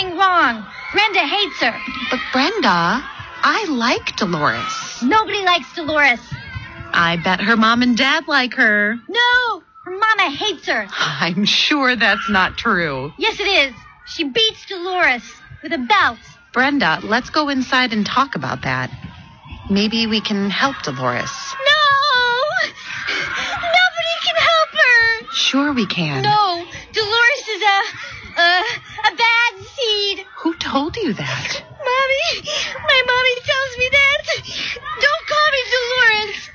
something wrong. Brenda hates her. But Brenda, I like Dolores. Nobody likes Dolores. I bet her mom and dad like her. No, her mama hates her. I'm sure that's not true. Yes, it is. She beats Dolores with a belt. Brenda, let's go inside and talk about that. Maybe we can help Dolores. No! Nobody can help her. Sure we can. No, Dolores is a bad seed. Who told you that? Mommy, my mommy tells me that. Don't call me Dolores.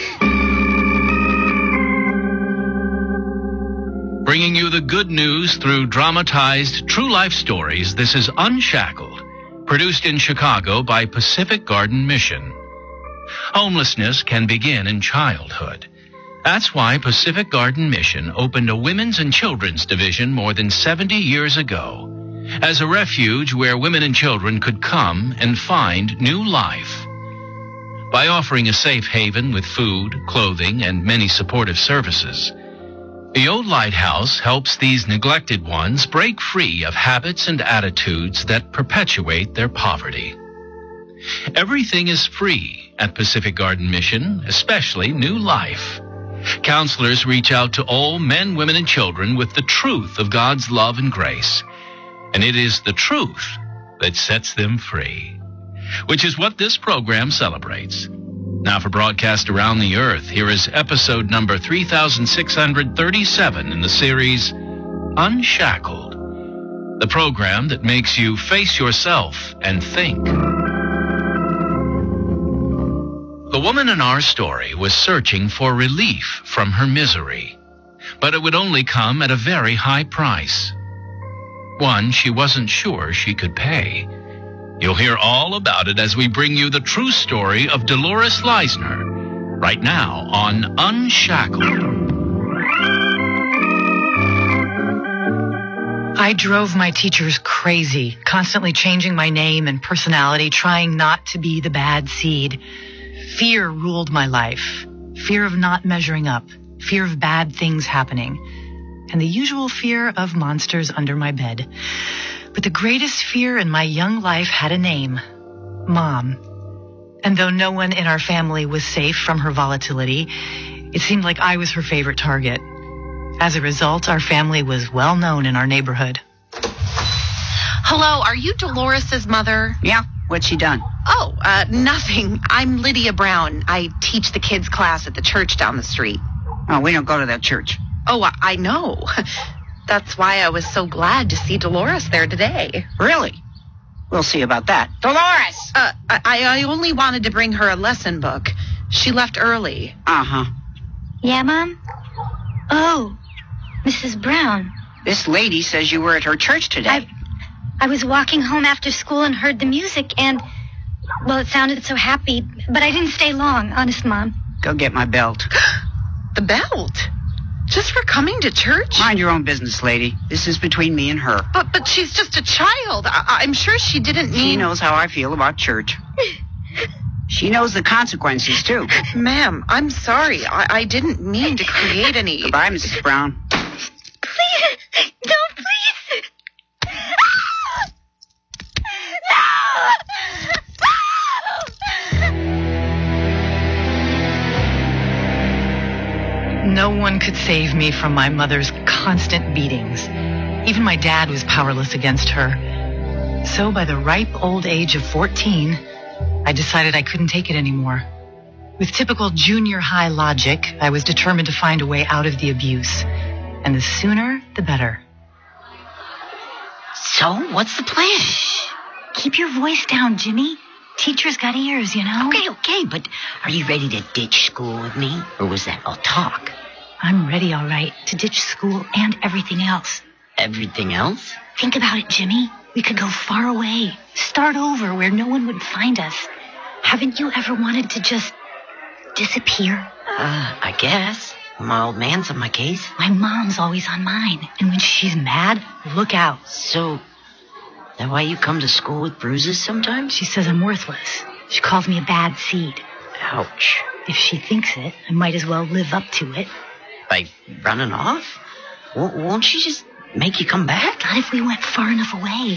Bringing you the good news through dramatized true life stories, this is Unshackled, produced in Chicago by Pacific Garden Mission. Homelessness can begin in childhood. That's why Pacific Garden Mission opened a women's and children's division more than 70 years ago as a refuge where women and children could come and find new life. By offering a safe haven with food, clothing, and many supportive services, the Old Lighthouse helps these neglected ones break free of habits and attitudes that perpetuate their poverty. Everything is free at Pacific Garden Mission, especially new life. Counselors reach out to all men, women, and children with the truth of God's love and grace. And it is the truth that sets them free, which is what this program celebrates. Now for broadcast around the earth, here is episode number 3637 in the series Unshackled, the program that makes you face yourself and think. The woman in our story was searching for relief from her misery, but it would only come at a very high price, one she wasn't sure she could pay. You'll hear all about it as we bring you the true story of Dolores Leisner, right now on Unshackled. I drove my teachers crazy, constantly changing my name and personality, trying not to be the bad seed. Fear ruled my life. Fear of not measuring up. Fear of bad things happening. And the usual fear of monsters under my bed. But the greatest fear in my young life had a name. Mom. And though no one in our family was safe from her volatility, it seemed like I was her favorite target. As a result, our family was well known in our neighborhood. Hello, are you Dolores's mother? Yeah, what's she done? Oh, nothing. I'm Lydia Brown. I teach the kids' class at the church down the street. Oh, we don't go to that church. Oh, I know. That's why I was so glad to see Dolores there today. Really? We'll see about that. Dolores! I only wanted to bring her a lesson book. She left early. Uh-huh. Yeah, Mom? Oh, Mrs. Brown. This lady says you were at her church today. I was walking home after school and heard the music and, well, it sounded so happy, but I didn't stay long, honest, Mom. Go get my belt. The belt? Just for coming to church? Mind your own business, lady. This is between me and her. But she's just a child. I'm sure she didn't mean... She knows how I feel about church. She knows the consequences, too. Ma'am, I'm sorry. I didn't mean to create any... Goodbye, Mrs. Brown. Please, don't, please. No one could save me from my mother's constant beatings. Even my dad was powerless against her. So by the ripe old age of 14, I decided I couldn't take it anymore. With typical junior high logic, I was determined to find a way out of the abuse. And the sooner, the better. So, what's the plan? Shh. Keep your voice down, Jimmy. Teachers got ears, you know. Okay, but are you ready to ditch school with me? Or was that all talk? I'm ready, all right, to ditch school and everything else. Everything else? Think about it, Jimmy. We could go far away. Start over where no one would find us. Haven't you ever wanted to just disappear? I guess. My old man's on my case. My mom's always on mine. And when she's mad, look out. So, that why you come to school with bruises sometimes? She says I'm worthless. She calls me a bad seed. Ouch. If she thinks it, I might as well live up to it. By running off? Won't she just make you come back? Not if we went far enough away.